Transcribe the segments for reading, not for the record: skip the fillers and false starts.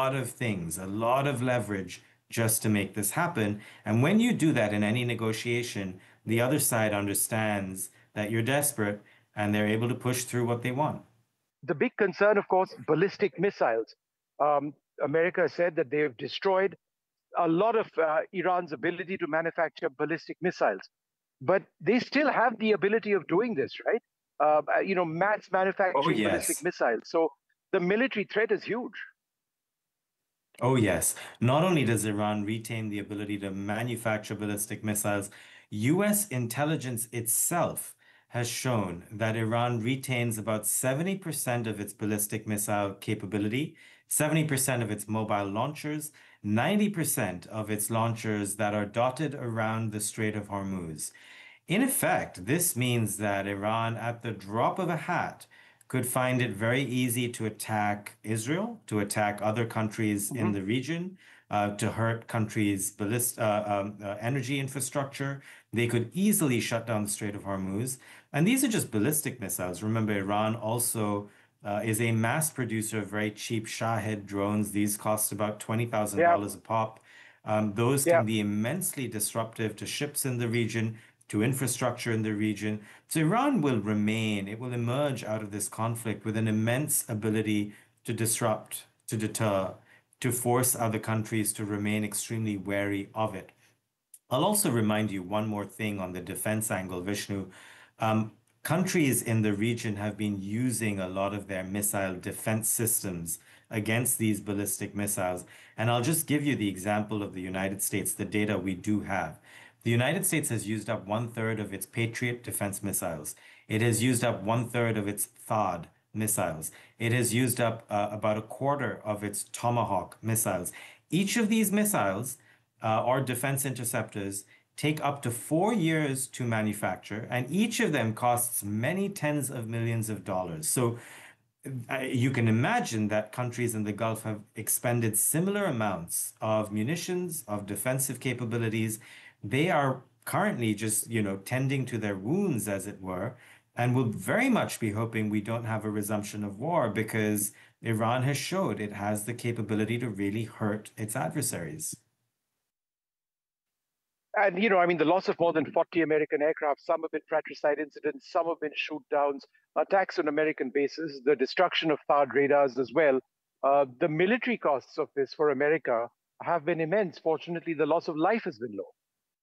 lot of things, a lot of leverage just to make this happen. And when you do that in any negotiation, the other side understands that you're desperate and they're able to push through what they want. The big concern, of course, ballistic missiles. America said that they've destroyed a lot of Iran's ability to manufacture ballistic missiles, but they still have the ability of doing this, right? Mass Oh, manufacturing ballistic yes. missiles. So the military threat is huge. Oh, yes. Not only does Iran retain the ability to manufacture ballistic missiles, US intelligence itself has shown that Iran retains about 70% of its ballistic missile capability, 70% of its mobile launchers, 90% of its launchers that are dotted around the Strait of Hormuz. In effect, this means that Iran, at the drop of a hat, could find it very easy to attack Israel, to attack other countries in Mhm. the region, to hurt countries' energy infrastructure. They could easily shut down the Strait of Hormuz. And these are just ballistic missiles. Remember, Iran also is a mass producer of very cheap Shahed drones. These cost about Yeah, $20,000 a pop. Those yeah. can be immensely disruptive to ships in the region, to infrastructure in the region. So Iran will remain, it will emerge out of this conflict with an immense ability to disrupt, to deter, to force other countries to remain extremely wary of it. I'll also remind you one more thing on the defense angle, Vishnu. Countries in the region have been using a lot of their missile defense systems against these ballistic missiles. And I'll just give you the example of the United States, the data we do have. The United States has used up one third of its Patriot defense missiles. It has used up one third of its THAAD missiles. It has used up about a quarter of its Tomahawk missiles. Each of these missiles or defense interceptors take up to 4 years to manufacture, and each of them costs many tens of millions of dollars. So you can imagine that countries in the Gulf have expended similar amounts of munitions, of defensive capabilities. They are currently just, tending to their wounds, as it were, and will very much be hoping we don't have a resumption of war because Iran has showed it has the capability to really hurt its adversaries. And, the loss of more than 40 American aircraft, some have been fratricide incidents, some have been shoot downs, attacks on American bases, the destruction of THAAD radars as well. The military costs of this for America have been immense. Fortunately, the loss of life has been low.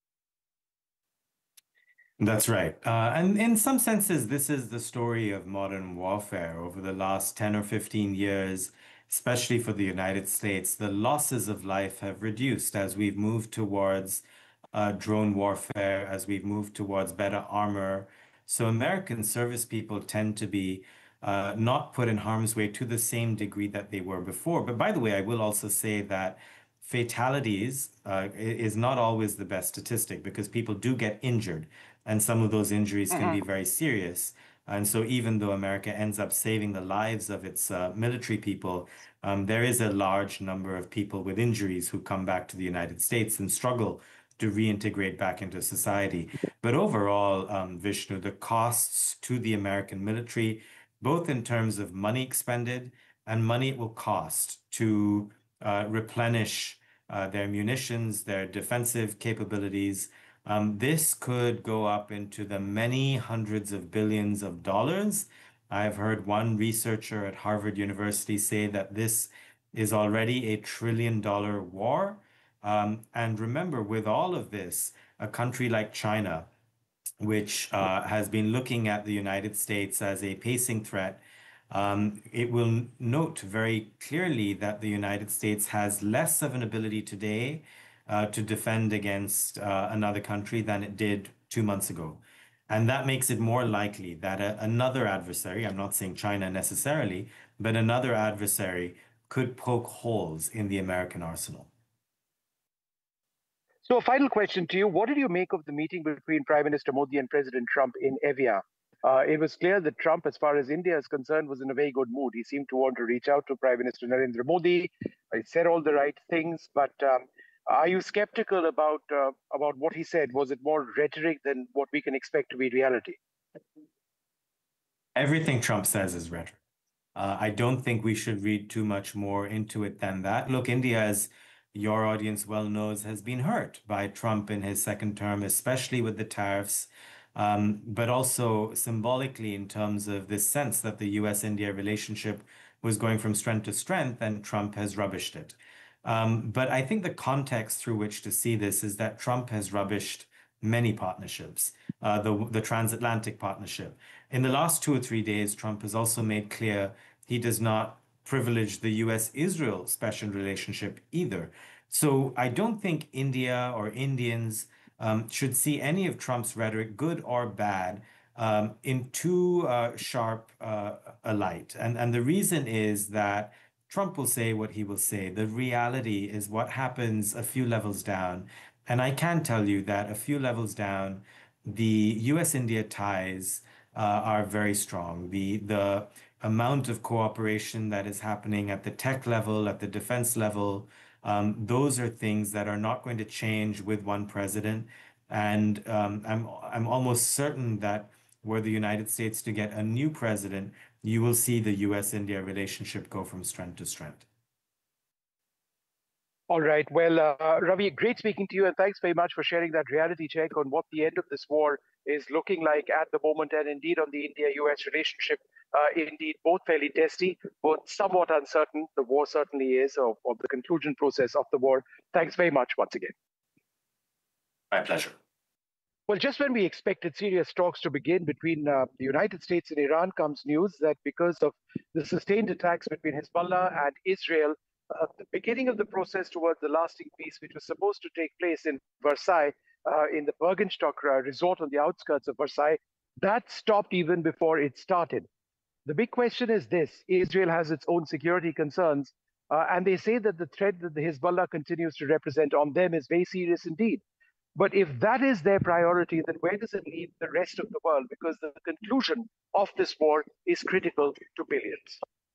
That's right. And in some senses, this is the story of modern warfare over the last 10 or 15 years, especially for the United States. The losses of life have reduced as we've moved towards drone warfare, as we've moved towards better armor. So American service people tend to be not put in harm's way to the same degree that they were before. But by the way, I will also say that fatalities is not always the best statistic because people do get injured, and some of those injuries can be Mhm. very serious. And so, even though America ends up saving the lives of its military people, there is a large number of people with injuries who come back to the United States and struggle to reintegrate back into society. But overall, Vishnu, the costs to the American military, both in terms of money expended and money it will cost to replenish their munitions, their defensive capabilities. This could go up into the many hundreds of billions of dollars. I've heard one researcher at Harvard University say that this is already $1 trillion war. And remember, with all of this, a country like China, which has been looking at the United States as a pacing threat, it will note very clearly that the United States has less of an ability today to defend against another country than it did 2 months ago. And that makes it more likely that another adversary, I'm not saying China necessarily, but another adversary could poke holes in the American arsenal. So, a final question to you. What did you make of the meeting between Prime Minister Modi and President Trump in Evian? It was clear that Trump, as far as India is concerned, was in a very good mood. He seemed to want to reach out to Prime Minister Narendra Modi. He said all the right things, but are you skeptical about what he said? Was it more rhetoric than what we can expect to be reality? Everything Trump says is rhetoric. I don't think we should read too much more into it than that. Look, India, as your audience well knows, has been hurt by Trump in his second term, especially with the tariffs, but also symbolically in terms of this sense that the US-India relationship was going from strength to strength, and Trump has rubbished it. But I think the context through which to see this is that Trump has rubbished many partnerships, the transatlantic partnership. In the last 2 or 3 days, Trump has also made clear he does not privilege the US-Israel special relationship either. So I don't think India or Indians should see any of Trump's rhetoric, good or bad, in too sharp a light. And the reason is that Trump will say what he will say. The reality is what happens a few levels down. And I can tell you that a few levels down, the US-India ties are very strong. The amount of cooperation that is happening at the tech level, at the defense level, those are things that are not going to change with one president. And I'm almost certain that were the United States to get a new president, you will see the US-India relationship go from strength to strength. All right. Well, Ravi, great speaking to you, and thanks very much for sharing that reality check on what the end of this war is looking like at the moment, and indeed on the India-US relationship. Indeed, both fairly testy, both somewhat uncertain. The war certainly is, of the conclusion process of the war. Thanks very much once again. My pleasure. Well, just when we expected serious talks to begin between the United States and Iran, comes news that because of the sustained attacks between Hezbollah and Israel, the beginning of the process towards the lasting peace, which was supposed to take place in Versailles, in the Bergenstock resort on the outskirts of Versailles, that stopped even before it started. The big question is this: Israel has its own security concerns, and they say that the threat that the Hezbollah continues to represent on them is very serious indeed. But if that is their priority, then where does it leave the rest of the world? Because the conclusion of this war is critical to billions.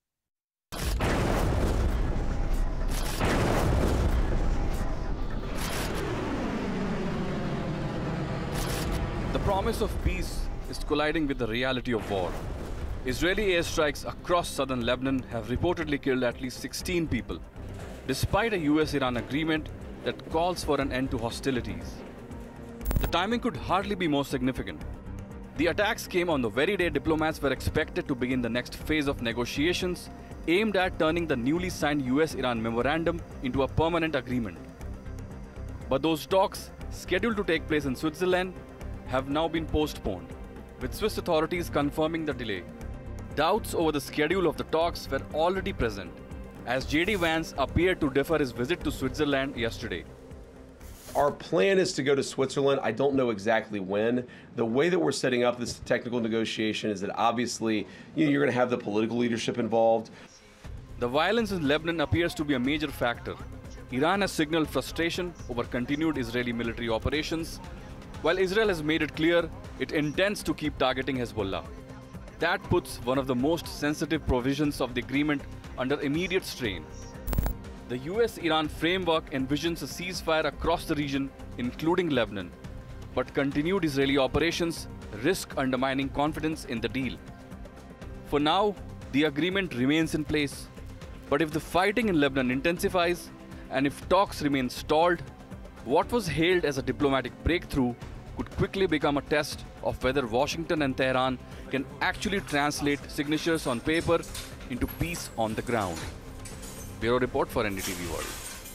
The promise of peace is colliding with the reality of war. Israeli airstrikes across southern Lebanon have reportedly killed at least 16 people, despite a US-Iran agreement that calls for an end to hostilities. The timing could hardly be more significant. The attacks came on the very day diplomats were expected to begin the next phase of negotiations aimed at turning the newly signed US-Iran memorandum into a permanent agreement. But those talks, scheduled to take place in Switzerland, have now been postponed, with Swiss authorities confirming the delay. Doubts over the schedule of the talks were already present, as J.D. Vance appeared to defer his visit to Switzerland yesterday. Our plan is to go to Switzerland. I don't know exactly when. The way that we're setting up this technical negotiation is that obviously you're going to have the political leadership involved. The violence in Lebanon appears to be a major factor. Iran has signaled frustration over continued Israeli military operations, while Israel has made it clear it intends to keep targeting Hezbollah. That puts one of the most sensitive provisions of the agreement under immediate strain. The US-Iran framework envisions a ceasefire across the region, including Lebanon, but continued Israeli operations risk undermining confidence in the deal. For now, the agreement remains in place, but if the fighting in Lebanon intensifies and if talks remain stalled, what was hailed as a diplomatic breakthrough could quickly become a test of whether Washington and Tehran can actually translate signatures on paper into peace on the ground. Bureau Report for NDTV World.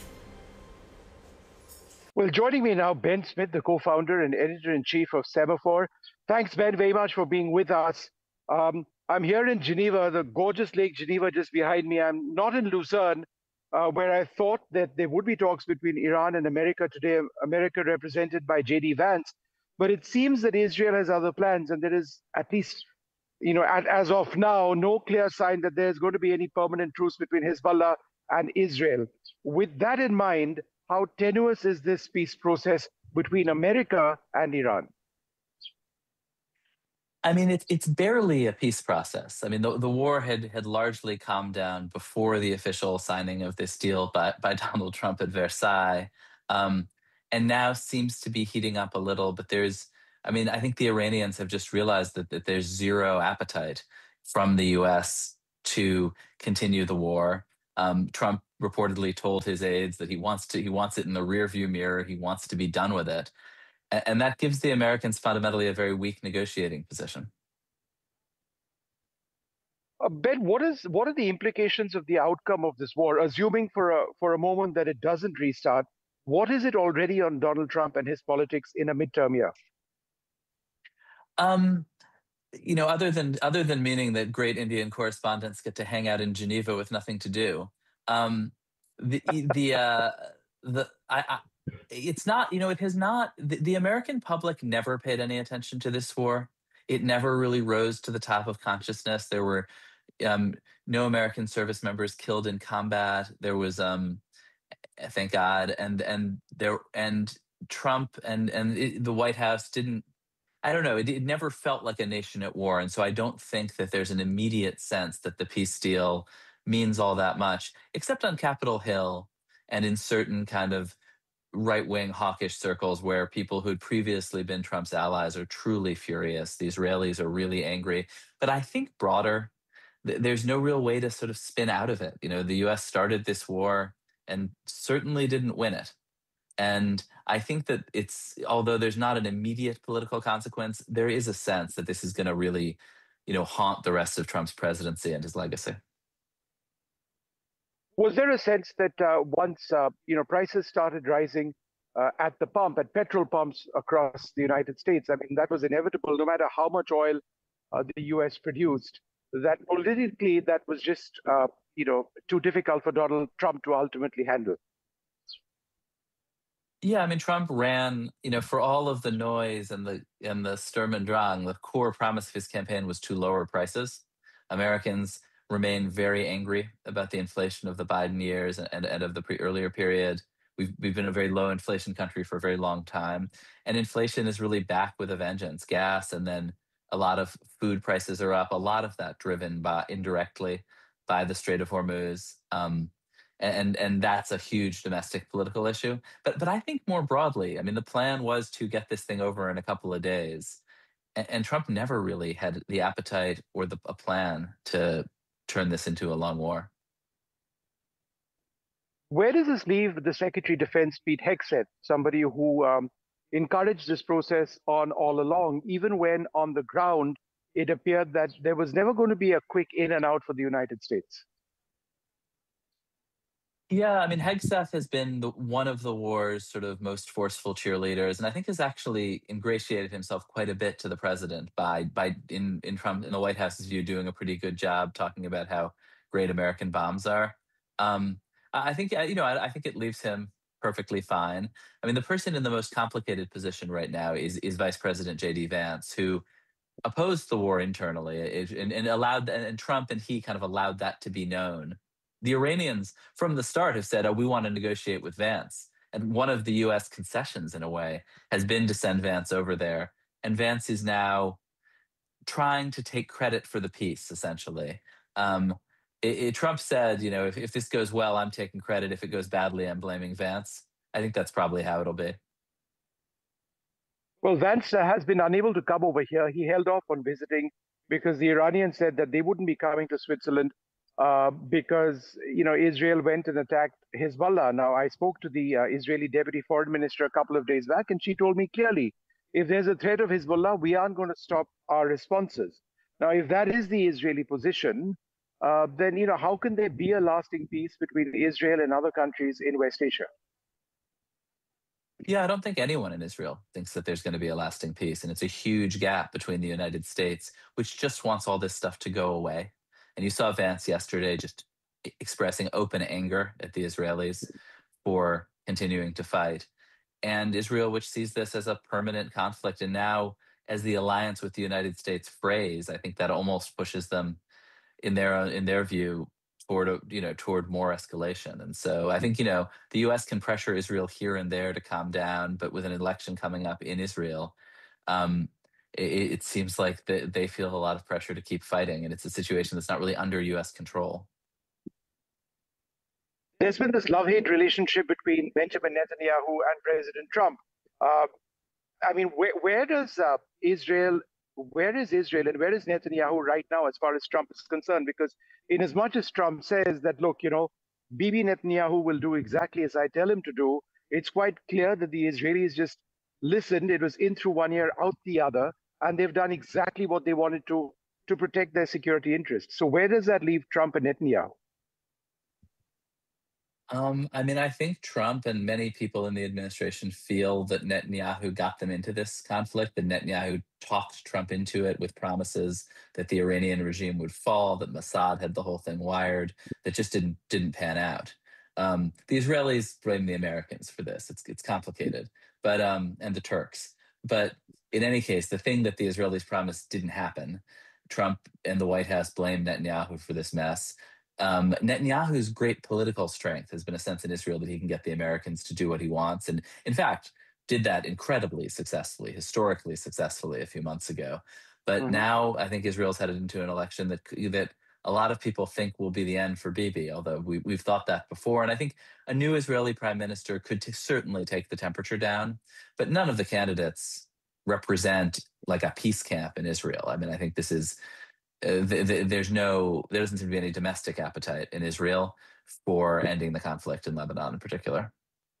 Well, joining me now, Ben Smith, the co-founder and editor-in-chief of Semaphore. Thanks, Ben, very much for being with us. I'm here in Geneva, the gorgeous Lake Geneva just behind me. I'm not in Lucerne, where I thought that there would be talks between Iran and America today, America represented by J.D. Vance. But it seems that Israel has other plans, and there is, at least, as of now, no clear sign that there's going to be any permanent truce between Hezbollah and Israel. With that in mind, how tenuous is this peace process between America and Iran? I mean, it's barely a peace process. I mean, the war had largely calmed down before the official signing of this deal by Donald Trump at Versailles, and now seems to be heating up a little. But I think the Iranians have just realized that there's zero appetite from the U.S. to continue the war. Trump reportedly told his aides that he wants it in the rearview mirror. He wants to be done with it. And that gives the Americans fundamentally a very weak negotiating position. Ben, what are the implications of the outcome of this war? Assuming for a moment that it doesn't restart, what is it already on Donald Trump and his politics in a midterm year? Other than meaning that great Indian correspondents get to hang out in Geneva with nothing to do, it's not. It has not. The American public never paid any attention to this war. It never really rose to the top of consciousness. There were no American service members killed in combat. There was, thank God, and Trump and the White House didn't. I don't know. It never felt like a nation at war, and so I don't think that there's an immediate sense that the peace deal means all that much, except on Capitol Hill and in certain kind of right-wing hawkish circles where people who'd previously been Trump's allies are truly furious. The Israelis are really angry. But I think broader, there's no real way to sort of spin out of it. The U.S. started this war and certainly didn't win it. And I think that although there's not an immediate political consequence, there is a sense that this is going to really, haunt the rest of Trump's presidency and his legacy. Was there a sense that once prices started rising at the pump, at petrol pumps across the United States, I mean, that was inevitable, no matter how much oil the U.S. produced, that politically that was just too difficult for Donald Trump to ultimately handle? Yeah, I mean, Trump ran, for all of the noise and the Sturm und Drang, the core promise of his campaign was to lower prices. Americans remain very angry about the inflation of the Biden years and of the earlier period. We've been a very low inflation country for a very long time, and inflation is really back with a vengeance. Gas, and then a lot of food prices are up. A lot of that driven indirectly by the Strait of Hormuz. And that's a huge domestic political issue. But I think more broadly, I mean, the plan was to get this thing over in a couple of days. And Trump never really had the appetite or a plan to turn this into a long war. Where does this leave the Secretary of Defense, Pete Hegseth, somebody who encouraged this process on all along, even when on the ground it appeared that there was never going to be a quick in and out for the United States? Yeah, I mean, Hegseth has been one of the war's sort of most forceful cheerleaders, and I think has actually ingratiated himself quite a bit to the president by in Trump, in the White House's view, doing a pretty good job talking about how great American bombs are. I think I think it leaves him perfectly fine. I mean, the person in the most complicated position right now is Vice President J.D. Vance, who opposed the war internally and allowed, and Trump and he kind of allowed that to be known. The Iranians from the start have said, we want to negotiate with Vance. And one of the U.S. concessions, in a way, has been to send Vance over there. And Vance is now trying to take credit for the peace, essentially. Trump said, if this goes well, I'm taking credit. If it goes badly, I'm blaming Vance. I think that's probably how it'll be. Well, Vance has been unable to come over here. He held off on visiting because the Iranians said that they wouldn't be coming to Switzerland because Israel went and attacked Hezbollah. Now, I spoke to the Israeli Deputy Foreign Minister a couple of days back, and she told me clearly, if there's a threat of Hezbollah, we aren't going to stop our responses. Now, if that is the Israeli position, then how can there be a lasting peace between Israel and other countries in West Asia? Yeah, I don't think anyone in Israel thinks that there's going to be a lasting peace, and it's a huge gap between the United States, which just wants all this stuff to go away. And you saw Vance yesterday just expressing open anger at the Israelis for continuing to fight. And Israel, which sees this as a permanent conflict, and now as the alliance with the United States frays, I think that almost pushes them in their view toward more escalation. And so I think, the U.S. can pressure Israel here and there to calm down, but with an election coming up in Israel, it seems like they feel a lot of pressure to keep fighting, and it's a situation that's not really under U.S. control. There's been this love-hate relationship between Benjamin Netanyahu and President Trump. I mean, where does Israel where is Israel and where is Netanyahu right now as far as Trump is concerned? Because in as much as Trump says that, look, Bibi Netanyahu will do exactly as I tell him to do, it's quite clear that the Israelis just listened. It was in through one ear, out the other, and they've done exactly what they wanted to protect their security interests. So where does that leave Trump and Netanyahu? I mean, I think Trump and many people in the administration feel that Netanyahu got them into this conflict, that Netanyahu talked Trump into it with promises that the Iranian regime would fall, that Mossad had the whole thing wired, that just didn't pan out. The Israelis blame the Americans for this. It's complicated, but and the Turks. But in any case, the thing that the Israelis promised didn't happen. Trump and the White House blamed Netanyahu for this mess. Netanyahu's great political strength has been a sense in Israel that he can get the Americans to do what he wants. And in fact, did that incredibly successfully, historically successfully a few months ago. But now I think Israel's headed into an election that a lot of people think will be the end for Bibi, although we've thought that before. And I think a new Israeli prime minister could certainly take the temperature down, but none of the candidates represent like a peace camp in Israel. I mean, I think this is there doesn't seem to be any domestic appetite in Israel for ending the conflict in Lebanon in particular.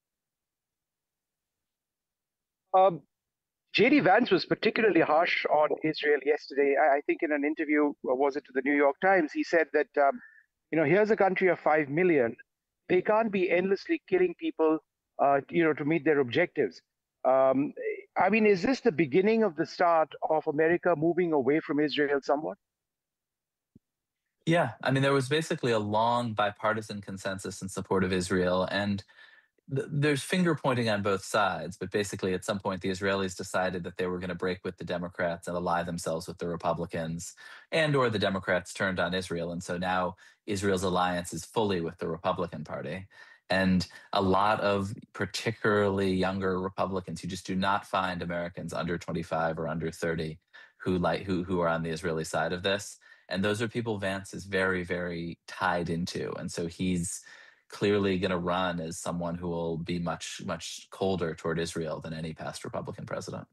J.D. Vance was particularly harsh on Israel yesterday. I think in an interview, or was it to the New York Times, he said that, here's a country of 5 million. They can't be endlessly killing people, to meet their objectives. I mean, is this the beginning of the start of America moving away from Israel somewhat? Yeah, I mean, there was basically a long bipartisan consensus in support of Israel, and there's finger pointing on both sides. But basically, at some point, the Israelis decided that they were going to break with the Democrats and ally themselves with the Republicans, or the Democrats turned on Israel, and so now Israel's alliance is fully with the Republican Party. And a lot of particularly younger Republicans who just do not find Americans under 25 or under 30 who are on the Israeli side of this. And those are people Vance is very, very tied into. And so he's clearly going to run as someone who will be much, much colder toward Israel than any past Republican president.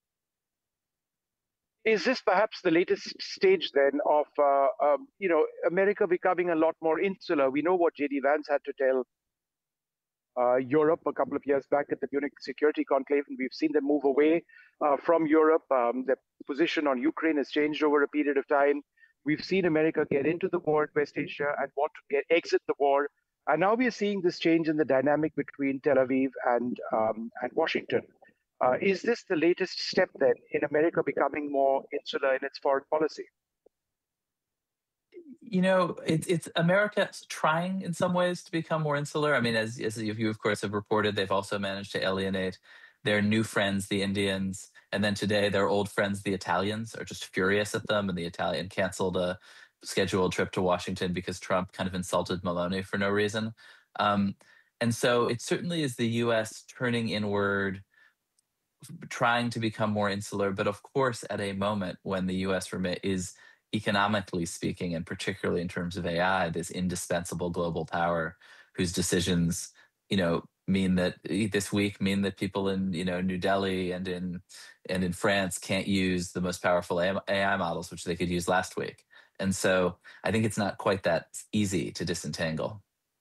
Is this perhaps the latest stage then of, America becoming a lot more insular? We know what J.D. Vance had to tell Europe a couple of years back at the Munich Security Conclave, and we've seen them move away from Europe. Their position on Ukraine has changed over a period of time. We've seen America get into the war in West Asia and want to exit the war. And now we are seeing this change in the dynamic between Tel Aviv and Washington. Is this the latest step then in America becoming more insular in its foreign policy? It's America's trying in some ways to become more insular. I mean, as you of course have reported, they've also managed to alienate their new friends, the Indians, and then today their old friends, the Italians, are just furious at them, and the Italian canceled a scheduled trip to Washington because Trump kind of insulted Meloni for no reason. And so it certainly is the U.S. turning inward, trying to become more insular, but of course at a moment when the U.S. is, economically speaking, and particularly in terms of AI, this indispensable global power whose decisions, mean that people in New Delhi and in France can't use the most powerful AI models, which they could use last week. And so I think it's not quite that easy to disentangle.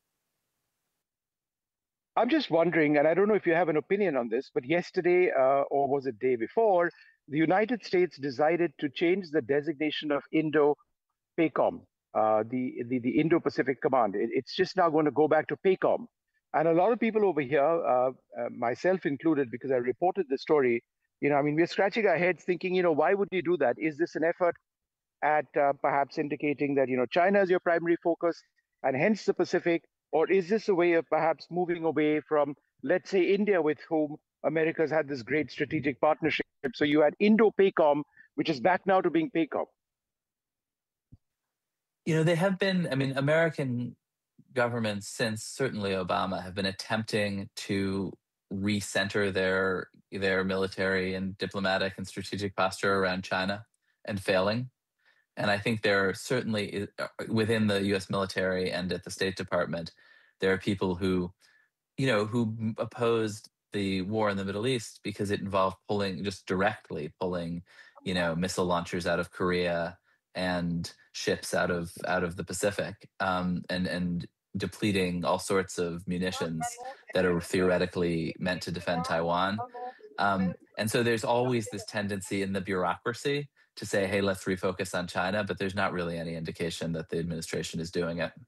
I'm just wondering, and I don't know if you have an opinion on this, but yesterday, or was it day before, the United States decided to change the designation of Indo-PACOM, the Indo-Pacific Command. It's just now going to go back to PACOM. And a lot of people over here, myself included, because I reported the story, we're scratching our heads thinking, why would you do that? Is this an effort at perhaps indicating that, China is your primary focus and hence the Pacific? Or is this a way of perhaps moving away from, let's say, India, with whom America's had this great strategic partnership? So you had Indo-PACOM, which is back now to being PACOM. They have been, American governments since certainly Obama have been attempting to recenter their military and diplomatic and strategic posture around China and failing. And I think there are certainly within the U.S. military and at the State Department, there are people who opposed the war in the Middle East because it involved directly pulling missile launchers out of Korea and ships out of the Pacific, and depleting all sorts of munitions that are theoretically meant to defend Taiwan. And so there's always this tendency in the bureaucracy to say, hey, let's refocus on China, but there's not really any indication that the administration is doing it.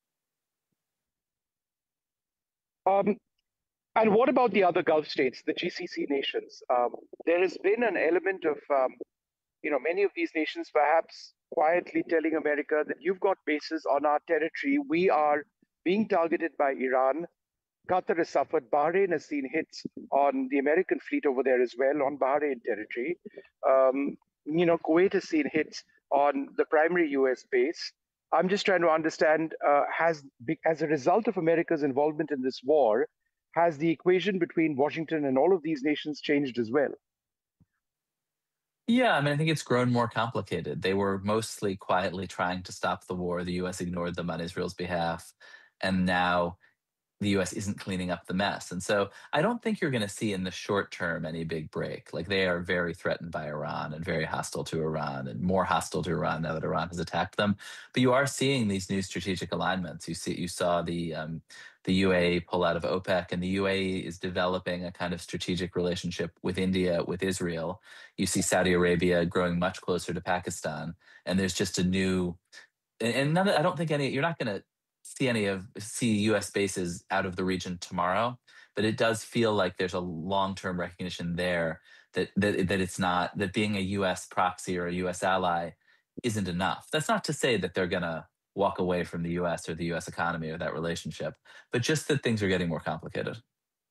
And what about the other Gulf states, the GCC nations? There has been an element of, many of these nations perhaps quietly telling America that you've got bases on our territory. We are being targeted by Iran. Qatar has suffered. Bahrain has seen hits on the American fleet over there as well, on Bahrain territory. Kuwait has seen hits on the primary US base. I'm just trying to understand, as a result of America's involvement in this war, has the equation between Washington and all of these nations changed as well? Yeah, I mean, I think it's grown more complicated. They were mostly quietly trying to stop the war. The US ignored them on Israel's behalf. And now the US isn't cleaning up the mess. And so I don't think you're going to see in the short term any big break. Like, they are very threatened by Iran and very hostile to Iran, and more hostile to Iran now that Iran has attacked them. But you are seeing these new strategic alignments. You saw the UAE pull out of OPEC, and the UAE is developing a kind of strategic relationship with India, with Israel. You see Saudi Arabia growing much closer to Pakistan, and there's just a new, and none, I don't think you're not going to see U.S. bases out of the region tomorrow, but it does feel like there's a long-term recognition there that it's not, that being a U.S. proxy or a U.S. ally isn't enough. That's not to say that they're going to walk away from the U.S. or the U.S. economy or that relationship, but just that things are getting more complicated.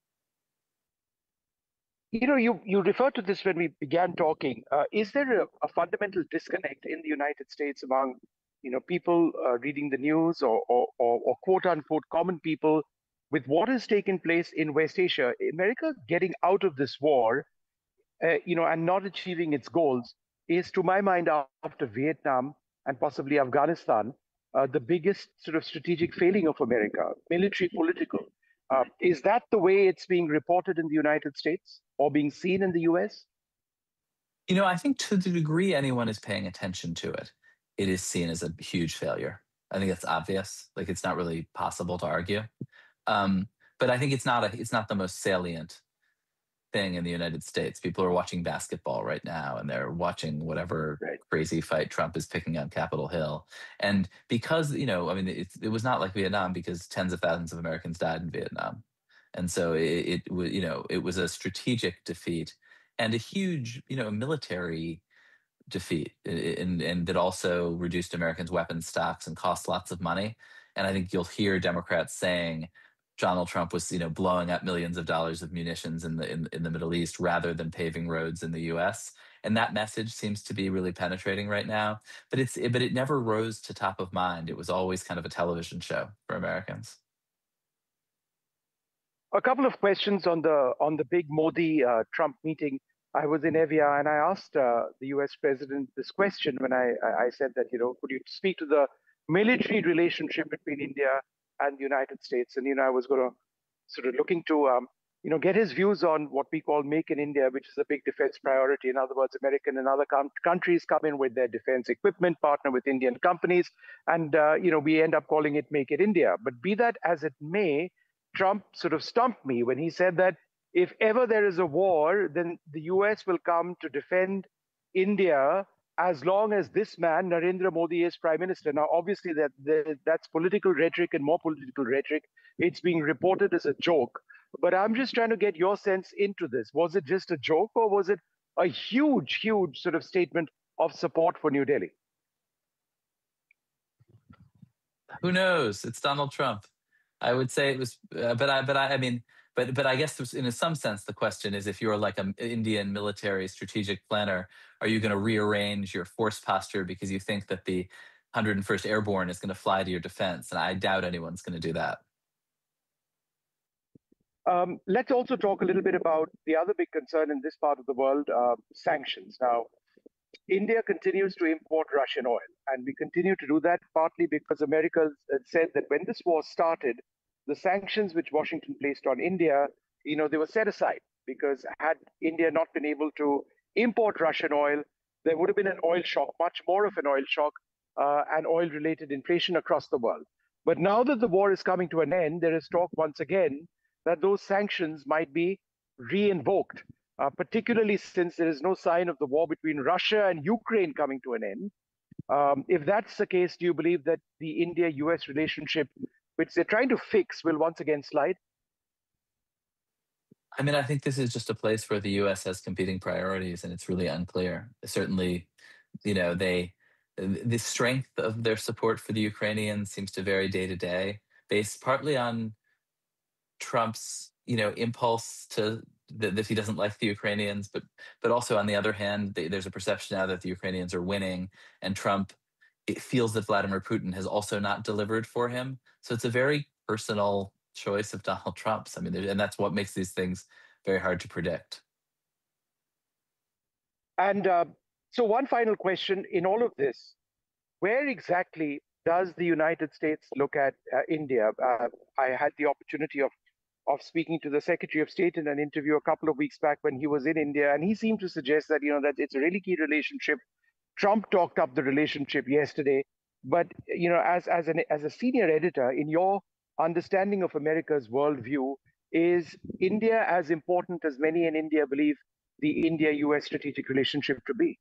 You referred to this when we began talking. Is there a fundamental disconnect in the United States among people reading the news, or quote unquote common people, with what has taken place in West Asia? America getting out of this war, and not achieving its goals is, to my mind, after Vietnam and possibly Afghanistan, the biggest sort of strategic failing of America, military, political. Is that the way it's being reported in the United States or being seen in the US? I think to the degree anyone is paying attention to it, it is seen as a huge failure. I think that's obvious. Like, it's not really possible to argue. But I think it's not the most salient thing in the United States. People are watching basketball right now, and they're watching whatever crazy fight Trump is picking on Capitol Hill. And because, it was not like Vietnam, because tens of thousands of Americans died in Vietnam. And so it was a strategic defeat and a huge, military defeat, and that also reduced Americans' weapons stocks and cost lots of money. And I think you'll hear Democrats saying Donald Trump was, blowing up millions of dollars of munitions in the Middle East rather than paving roads in the U.S. And that message seems to be really penetrating right now. But it never rose to top of mind. It was always kind of a television show for Americans. A couple of questions on the big Modi Trump meeting. I was in Evia, and I asked the US president this question when I said that, could you speak to the military relationship between India and the United States? And, I was going to sort of looking to, get his views on what we call Make in India, which is a big defense priority. In other words, American and other countries come in with their defense equipment, partner with Indian companies, and, we end up calling it Make in India. But be that as it may, Trump sort of stumped me when he said that if ever there is a war, then the US will come to defend India as long as this man, Narendra Modi, is prime minister. Now, obviously, that's political rhetoric and more political rhetoric. It's being reported as a joke. But I'm just trying to get your sense into this. Was it just a joke, or was it a huge, huge sort of statement of support for New Delhi? Who knows? It's Donald Trump. I would say it was, but I guess in some sense the question is, if you're like an Indian military strategic planner, are you going to rearrange your force posture because you think that the 101st Airborne is going to fly to your defense? And I doubt anyone's going to do that. Let's also talk a little bit about the other big concern in this part of the world, sanctions. Now, India continues to import Russian oil, and we continue to do that partly because America said that when this war started, the sanctions which Washington placed on India, they were set aside, because had India not been able to import Russian oil, there would have been an oil shock, much more of an oil shock, and oil-related inflation across the world. But now that the war is coming to an end, there is talk once again that those sanctions might be re-invoked, particularly since there is no sign of the war between Russia and Ukraine coming to an end. If that's the case, do you believe that the India-US relationship, which they're trying to fix, will once again slide? I mean, I think this is just a place where the U.S. has competing priorities, and it's really unclear. Certainly, the strength of their support for the Ukrainians seems to vary day to day, based partly on Trump's, impulse to that he doesn't like the Ukrainians, but also on the other hand, there's a perception now that the Ukrainians are winning, and Trump feels that Vladimir Putin has also not delivered for him. So it's a very personal choice of Donald Trump's. I mean, and that's what makes these things very hard to predict. And so one final question in all of this, where exactly does the United States look at India? I had the opportunity of speaking to the Secretary of State in an interview a couple of weeks back when he was in India, and he seemed to suggest that, that it's a really key relationship. Trump talked up the relationship yesterday, but, as a senior editor, in your understanding of America's worldview, is India as important as many in India believe the India-US strategic relationship to be?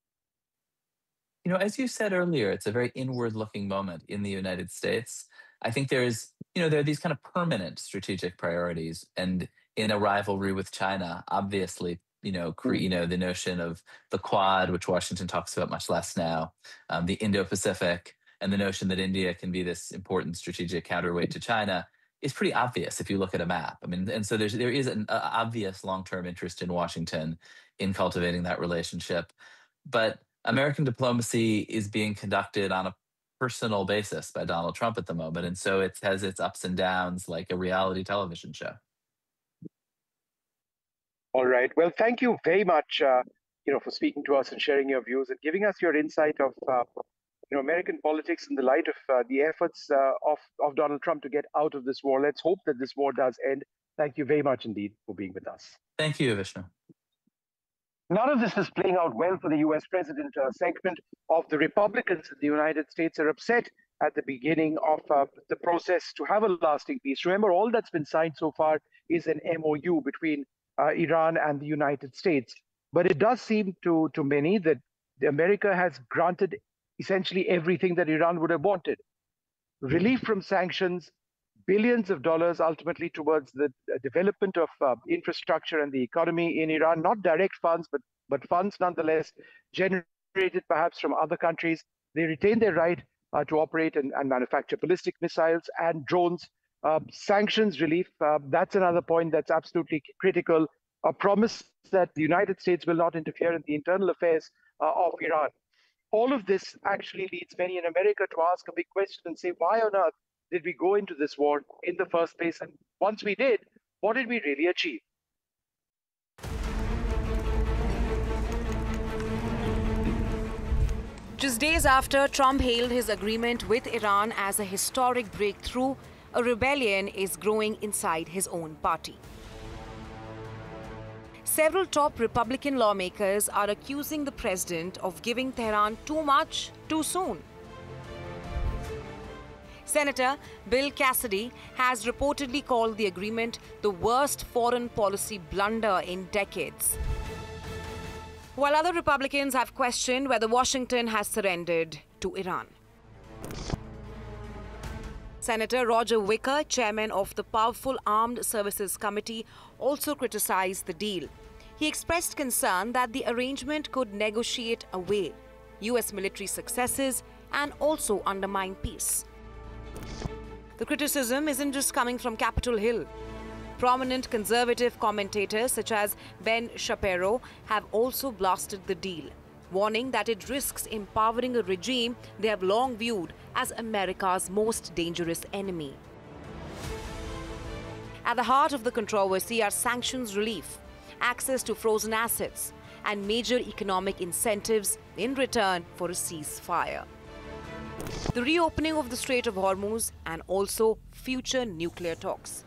As you said earlier, it's a very inward-looking moment in the United States. I think there are these kind of permanent strategic priorities, and in a rivalry with China, obviously, the notion of the Quad, which Washington talks about much less now, the Indo-Pacific, and the notion that India can be this important strategic counterweight to China is pretty obvious if you look at a map. I mean, and so there is an obvious long-term interest in Washington in cultivating that relationship. But American diplomacy is being conducted on a personal basis by Donald Trump at the moment. And so it has its ups and downs like a reality television show. All right. Well, thank you very much, for speaking to us and sharing your views and giving us your insight of, American politics in the light of the efforts of Donald Trump to get out of this war. Let's hope that this war does end. Thank you very much indeed for being with us. Thank you, Vishnu. None of this is playing out well for the US president. A segment of the Republicans in the United States are upset at the beginning of the process to have a lasting peace. Remember, all that's been signed so far is an MOU between Iran and the United States. But it does seem to many that America has granted essentially everything that Iran would have wanted. Relief from sanctions, billions of dollars ultimately towards the development of infrastructure and the economy in Iran, not direct funds, but funds nonetheless generated perhaps from other countries. They retain their right to operate and manufacture ballistic missiles and drones. Sanctions relief, that's another point that's absolutely critical. A promise that the United States will not interfere in the internal affairs of Iran. All of this actually leads many in America to ask a big question and say, why on earth did we go into this war in the first place? And once we did, what did we really achieve? Just days after Trump hailed his agreement with Iran as a historic breakthrough, a rebellion is growing inside his own party. Several top Republican lawmakers are accusing the president of giving Tehran too much too soon. Senator Bill Cassidy has reportedly called the agreement the worst foreign policy blunder in decades, while other Republicans have questioned whether Washington has surrendered to Iran. Senator Roger Wicker, chairman of the powerful Armed Services Committee, also criticized the deal. He expressed concern that the arrangement could negotiate away U.S. military successes and also undermine peace. The criticism isn't just coming from Capitol Hill. Prominent conservative commentators such as Ben Shapiro have also blasted the deal, warning that it risks empowering a regime they have long viewed as America's most dangerous enemy. At the heart of the controversy are sanctions relief, access to frozen assets, and major economic incentives in return for a ceasefire. The reopening of the Strait of Hormuz and also future nuclear talks.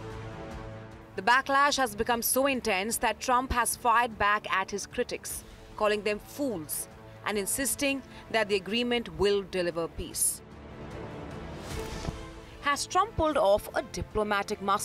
The backlash has become so intense that Trump has fired back at his critics, calling them fools and insisting that the agreement will deliver peace. Has Trump pulled off a diplomatic masterpiece?